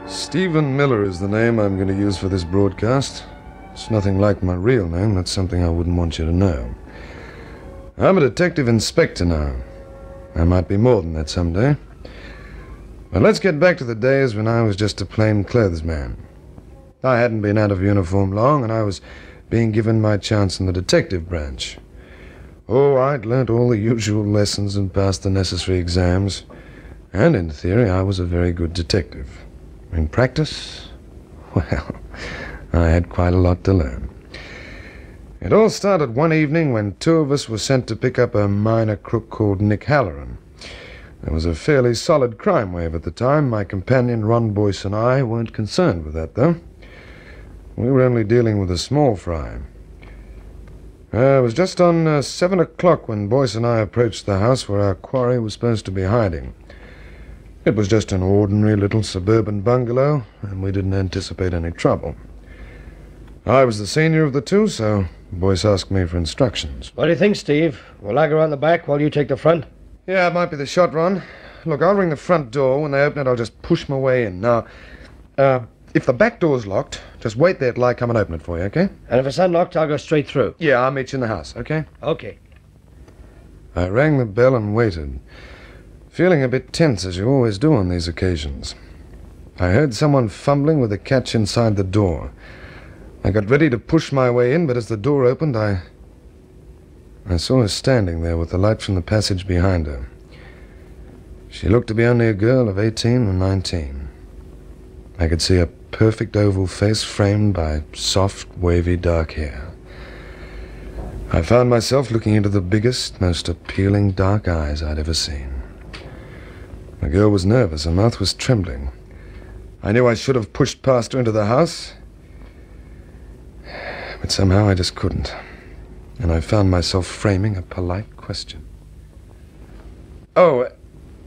Stephen Miller is the name I'm going to use for this broadcast. It's nothing like my real name. That's something I wouldn't want you to know. I'm a detective inspector now. I might be more than that someday. But let's get back to the days when I was just a plain clothes man. I hadn't been out of uniform long, and I was being given my chance in the detective branch. Oh, I'd learnt all the usual lessons and passed the necessary exams. And in theory, I was a very good detective. In practice, well, I had quite a lot to learn. It all started one evening when two of us were sent to pick up a minor crook called Nick Halloran. There was a fairly solid crime wave at the time. My companion, Ron Boyce, and I weren't concerned with that, though. We were only dealing with a small fry. It was just on 7 o'clock when Boyce and I approached the house where our quarry was supposed to be hiding. It was just an ordinary little suburban bungalow, and we didn't anticipate any trouble. I was the senior of the two, so Boyce asked me for instructions. What do you think, Steve? Will I go around the back while you take the front? Yeah, it might be the shot, Ron. Look, I'll ring the front door. When they open it, I'll just push my way in. Now, if the back door's locked, just wait there till I come and open it for you, okay? And if it's unlocked, I'll go straight through. Yeah, I'll meet you in the house, okay? Okay. I rang the bell and waited, feeling a bit tense, as you always do on these occasions. I heard someone fumbling with a catch inside the door. I got ready to push my way in, but as the door opened, I saw her standing there with the light from the passage behind her. She looked to be only a girl of 18 or 19. I could see a perfect oval face framed by soft, wavy dark hair. I found myself looking into the biggest, most appealing dark eyes I'd ever seen. The girl was nervous. Her mouth was trembling. I knew I should have pushed past her into the house, but somehow I just couldn't. And I found myself framing a polite question. Oh,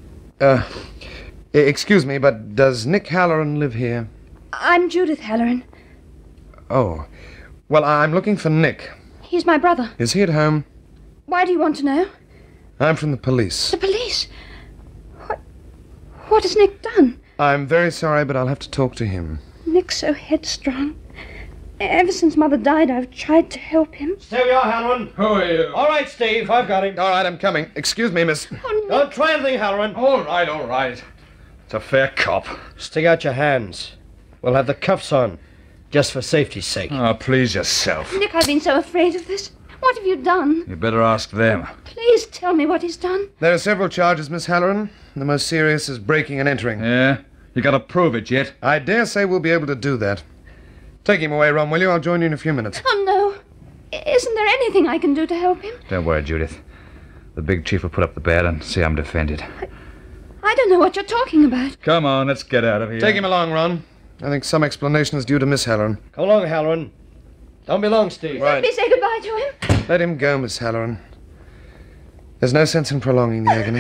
excuse me, but does Nick Halloran live here? I'm Judith Halloran. Oh, well, I'm looking for Nick. He's my brother. Is he at home? Why do you want to know? I'm from the police. The police? What has Nick done? I'm very sorry, but I'll have to talk to him. Nick's so headstrong. Ever since Mother died, I've tried to help him. Stay where you are, Halloran. Who are you? All right, Steve, I've got him. All right, I'm coming. Excuse me, miss. Oh, Nick. Don't try anything, Halloran. All right. It's a fair cop. Stick out your hands. We'll have the cuffs on, just for safety's sake. Oh, please yourself. Nick, I've been so afraid of this. What have you done? You better ask them. Please tell me what he's done. There are several charges, Miss Halloran. The most serious is breaking and entering. Yeah? You gotta prove it yet. I dare say we'll be able to do that. Take him away, Ron, will you? I'll join you in a few minutes. Oh, no. Isn't there anything I can do to help him? Don't worry, Judith. The big chief will put up the bat and see I'm defended. I don't know what you're talking about. Come on, let's get out of here. Take him along, Ron. I think some explanation is due to Miss Halloran. Come along, Halloran. Don't be long, Steve. Right. Let me say goodbye to him. Let him go, Miss Halloran. There's no sense in prolonging the agony.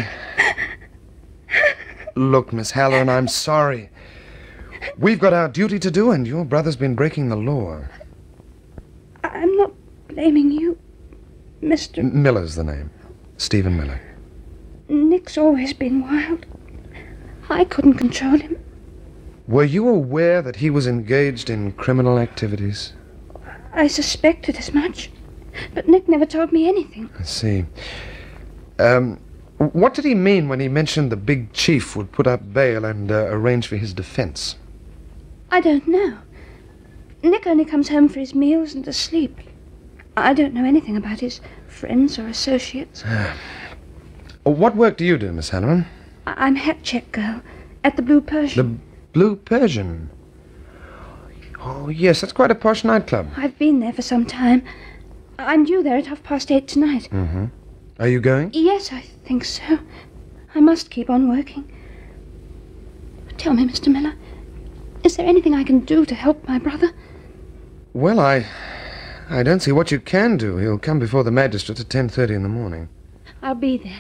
Look, Miss Halloran, I'm sorry. We've got our duty to do, and your brother's been breaking the law. I'm not blaming you, Mr. Miller's the name. Stephen Miller. Nick's always been wild. I couldn't control him. Were you aware that he was engaged in criminal activities? I suspected as much, but Nick never told me anything. I see. What did he mean when he mentioned the big chief would put up bail and arrange for his defense? I don't know. Nick only comes home for his meals and to sleep. I don't know anything about his friends or associates. What work do you do, Miss Halloran? I'm hat check girl at the Blue Persian. The Blue Persian? Oh, yes, that's quite a posh nightclub. I've been there for some time. I'm due there at 8:30 tonight. Mm-hmm. Are you going? Yes, I think so. I must keep on working. Tell me, Mr. Miller, is there anything I can do to help my brother? Well, I don't see what you can do. He'll come before the magistrate at 10:30 in the morning. I'll be there.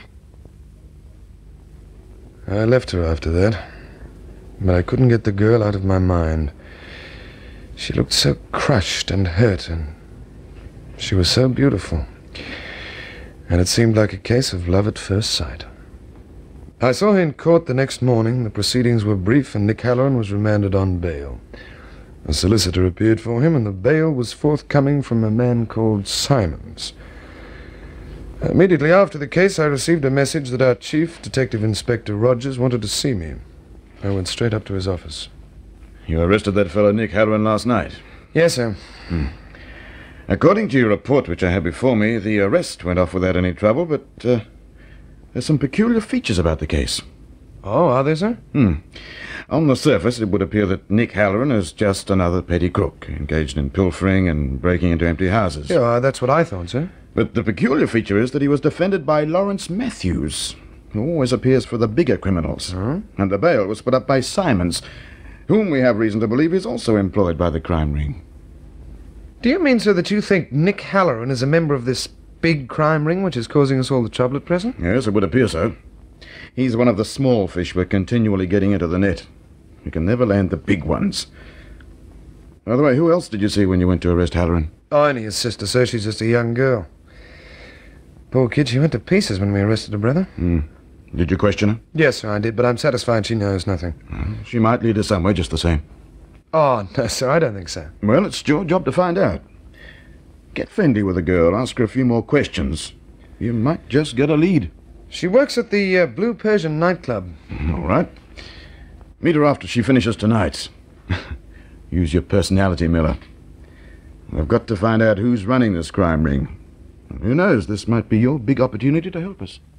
I left her after that, but I couldn't get the girl out of my mind. She looked so crushed and hurt, and she was so beautiful. And it seemed like a case of love at first sight. I saw her in court the next morning. The proceedings were brief, and Nick Halloran was remanded on bail. A solicitor appeared for him, and the bail was forthcoming from a man called Simons. Immediately after the case, I received a message that our chief, Detective Inspector Rogers, wanted to see me. I went straight up to his office. You arrested that fellow Nick Halloran last night? Yes, sir. According to your report, which I have before me, the arrest went off without any trouble, but there's some peculiar features about the case. Oh, are there, sir? On the surface, it would appear that Nick Halloran is just another petty crook, engaged in pilfering and breaking into empty houses. Yeah, that's what I thought, sir. But the peculiar feature is that he was defended by Lawrence Matthews, who always appears for the bigger criminals. And the bail was put up by Simons, whom we have reason to believe is also employed by the crime ring. Do you mean, sir, that you think Nick Halloran is a member of this big crime ring which is causing us all the trouble at present? Yes, it would appear so. He's one of the small fish we're continually getting into the net. We can never land the big ones. By the way, who else did you see when you went to arrest Halloran? Oh, only his sister, sir. She's just a young girl. Poor kid, she went to pieces when we arrested her brother. Did you question her? Yes, sir, I did, but I'm satisfied she knows nothing. She might lead us somewhere just the same. Oh, no, sir, I don't think so. Well, it's your job to find out. Get friendly with the girl, ask her a few more questions. You might just get a lead. She works at the Blue Persian nightclub. All right. Meet her after she finishes tonight. Use your personality, Miller. I've got to find out who's running this crime ring. And who knows, this might be your big opportunity to help us.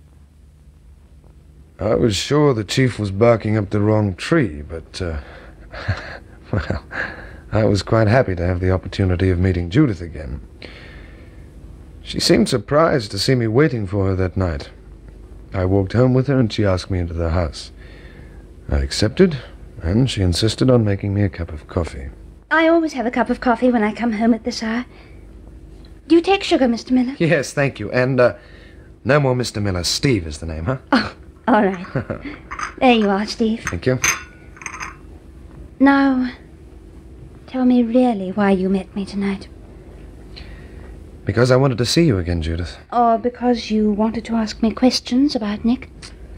I was sure the chief was barking up the wrong tree, but, well, I was quite happy to have the opportunity of meeting Judith again. She seemed surprised to see me waiting for her that night. I walked home with her and she asked me into the house. I accepted, and she insisted on making me a cup of coffee. I always have a cup of coffee when I come home at this hour. Do you take sugar, Mr. Miller? Yes, thank you. And, no more Mr. Miller. Steve is the name, huh? Oh, all right. There you are, Steve. Thank you. Now, tell me really why you met me tonight. Because I wanted to see you again, Judith. Or because you wanted to ask me questions about Nick?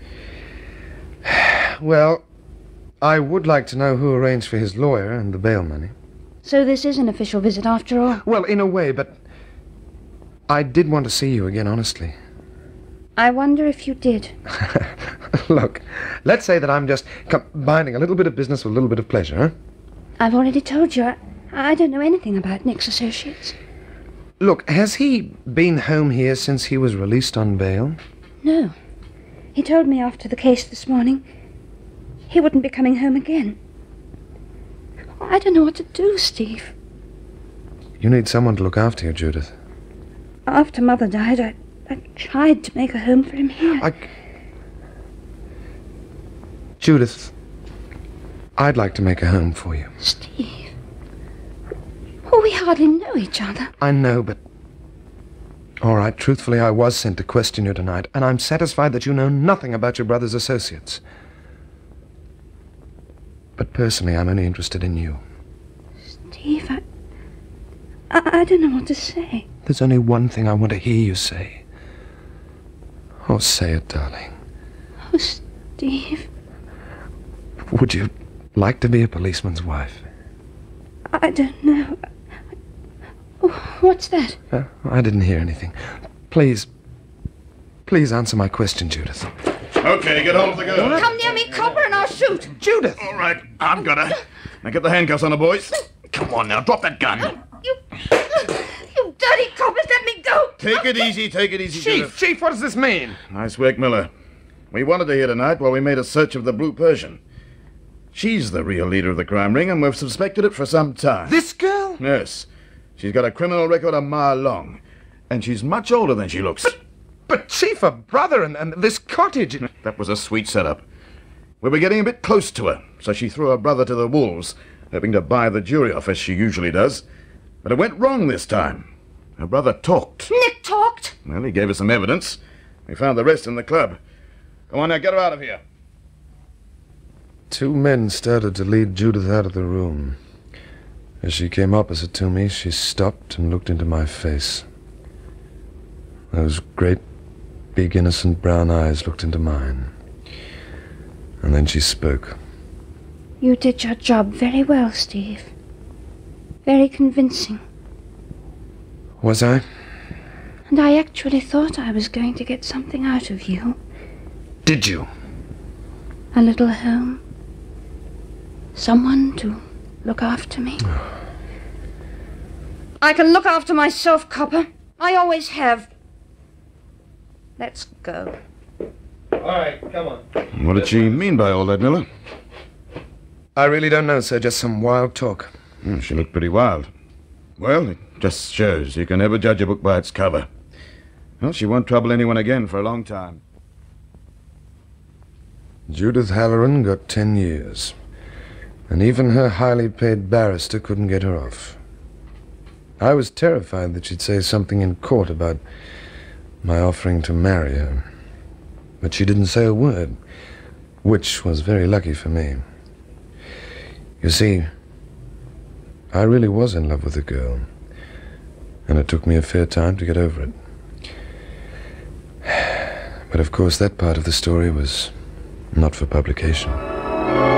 Well, I would like to know who arranged for his lawyer and the bail money. So this is an official visit after all? Well, in a way, but I did want to see you again, honestly. I wonder if you did. Look, let's say that I'm just combining a little bit of business with a little bit of pleasure, huh? I've already told you, I don't know anything about Nick's associates. Look, has he been home here since he was released on bail? No. He told me after the case this morning he wouldn't be coming home again. I don't know what to do, Steve. You need someone to look after you, Judith. After Mother died, I tried to make a home for him here. Judith, I'd like to make a home for you. Steve. Oh, we hardly know each other. I know, but... All right, truthfully, I was sent to question you tonight, and I'm satisfied that you know nothing about your brother's associates. But personally, I'm only interested in you. Steve, I don't know what to say. There's only one thing I want to hear you say. Oh, say it, darling. Oh, Steve. Would you like to be a policeman's wife? I don't know. Oh, what's that? I didn't hear anything. Please answer my question, Judith. Okay, get hold of the girl. Come near me, Copper, and I'll shoot. Judith! All right, I've got her. Now get the handcuffs on her, boys. Come on now, drop that gun. You dirty coppers, let me go. Take it easy, Judith. Chief, what does this mean? Nice work, Miller. We wanted her here tonight while we made a search of the Blue Persian. She's the real leader of the crime ring, and we've suspected it for some time. This girl? Yes. She's got a criminal record a mile long, and she's much older than she looks. But Chief, her brother and this cottage... That was a sweet setup. We were getting a bit close to her, so she threw her brother to the wolves, hoping to buy the jury off as she usually does. But it went wrong this time. Her brother talked. Nick talked? Well, he gave us some evidence. We found the rest in the club. Come on now, get her out of here. Two men started to lead Judith out of the room. As she came opposite to me, she stopped and looked into my face. Those great, big, innocent brown eyes looked into mine. And then she spoke. You did your job very well, Steve. Very convincing. Was I? And I actually thought I was going to get something out of you. Did you? A little home. Someone to look after me. I can look after myself, Copper. I always have. Let's go. All right, come on. What did she mean by all that, Miller? I really don't know, sir. Just some wild talk. She looked pretty wild. Well, it just shows you can never judge a book by its cover. Well, she won't trouble anyone again for a long time. Judith Halloran got 10 years. And even her highly paid barrister couldn't get her off. I was terrified that she'd say something in court about my offering to marry her. But she didn't say a word, which was very lucky for me. You see, I really was in love with the girl, and it took me a fair time to get over it. But of course, that part of the story was not for publication.